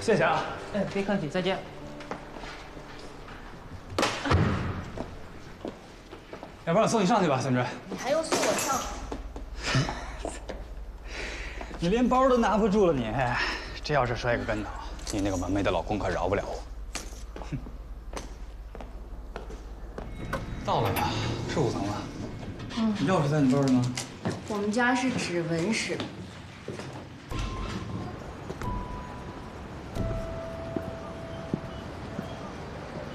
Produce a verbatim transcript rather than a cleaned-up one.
谢谢啊。 哎，别客气，再见。 要不然我送你上去吧，孙志。 你还用送我上？ 你连包都拿不住了，你这要是摔个跟头，你那个完美的老公可饶不了我。哼。到了吧，是五层了。嗯。钥匙在你包里吗？ 我们家是指纹室，